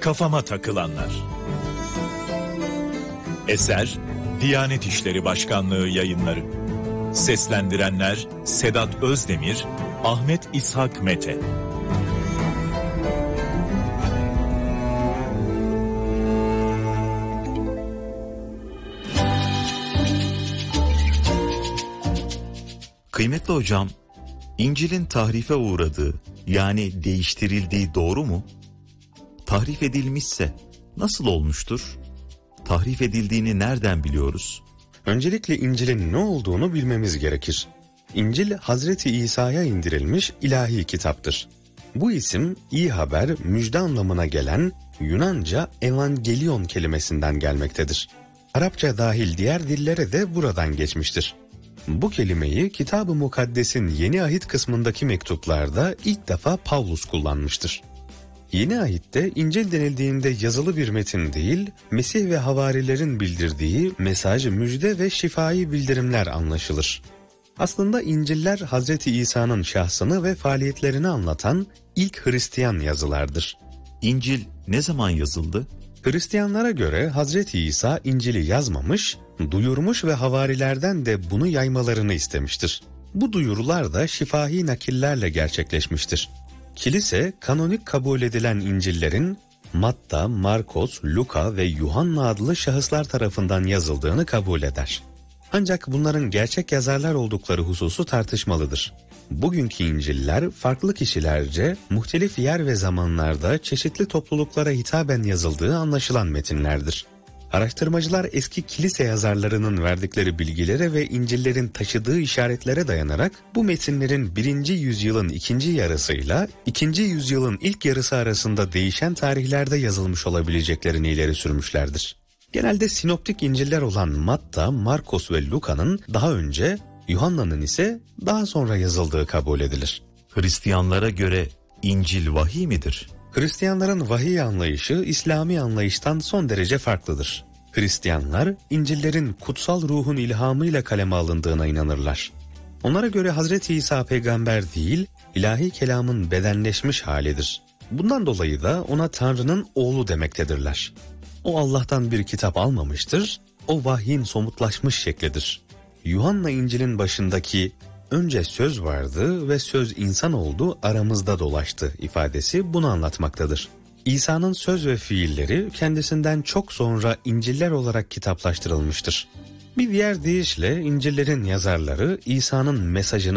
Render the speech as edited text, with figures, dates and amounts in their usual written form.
Kafama takılanlar. Eser Diyanet İşleri Başkanlığı Yayınları. Seslendirenler Sedat Özdemir, Ahmet İshak Mete. Kıymetli hocam, İncil'in tahrife uğradığı, yani değiştirildiği doğru mu? Tahrif edilmişse nasıl olmuştur? Tahrif edildiğini nereden biliyoruz? Öncelikle İncil'in ne olduğunu bilmemiz gerekir. İncil, Hazreti İsa'ya indirilmiş ilahi kitaptır. Bu isim, iyi haber, müjde anlamına gelen Yunanca evangelion kelimesinden gelmektedir. Arapça dahil diğer dillere de buradan geçmiştir. Bu kelimeyi Kitab-ı Mukaddes'in Yeni Ahit kısmındaki mektuplarda ilk defa Pavlus kullanmıştır. Yeni Ahit'te İncil denildiğinde yazılı bir metin değil, Mesih ve havarilerin bildirdiği mesaj, müjde ve şifai bildirimler anlaşılır. Aslında İncil'ler Hazreti İsa'nın şahsını ve faaliyetlerini anlatan ilk Hristiyan yazılardır. İncil ne zaman yazıldı? Hristiyanlara göre Hazreti İsa İncil'i yazmamış, duyurmuş ve havarilerden de bunu yaymalarını istemiştir. Bu duyurular da şifahi nakillerle gerçekleşmiştir. Kilise, kanonik kabul edilen İncil'lerin Matta, Markos, Luka ve Yuhanna adlı şahıslar tarafından yazıldığını kabul eder. Ancak bunların gerçek yazarlar oldukları hususu tartışmalıdır. Bugünkü İncil'ler farklı kişilerce, muhtelif yer ve zamanlarda çeşitli topluluklara hitaben yazıldığı anlaşılan metinlerdir. Araştırmacılar eski kilise yazarlarının verdikleri bilgilere ve İncil'lerin taşıdığı işaretlere dayanarak bu metinlerin 1. yüzyılın ikinci yarısıyla 2. yüzyılın ilk yarısı arasında değişen tarihlerde yazılmış olabileceklerini ileri sürmüşlerdir. Genelde sinoptik İncil'ler olan Matta, Markos ve Luka'nın daha önce, Yuhanna'nın ise daha sonra yazıldığı kabul edilir. Hristiyanlara göre İncil vahiy midir? Hristiyanların vahiy anlayışı İslami anlayıştan son derece farklıdır. Hristiyanlar İncil'lerin kutsal ruhun ilhamıyla kaleme alındığına inanırlar. Onlara göre Hazreti İsa peygamber değil, ilahi kelamın bedenleşmiş halidir. Bundan dolayı da ona Tanrı'nın oğlu demektedirler. O Allah'tan bir kitap almamıştır, o vahyin somutlaşmış şeklidir. Yuhanna İncil'in başındaki "Önce söz vardı ve söz insan oldu, aramızda dolaştı" ifadesi bunu anlatmaktadır. İsa'nın söz ve fiilleri kendisinden çok sonra İncil'ler olarak kitaplaştırılmıştır. Bir diğer deyişle İncil'lerin yazarları İsa'nın mesajını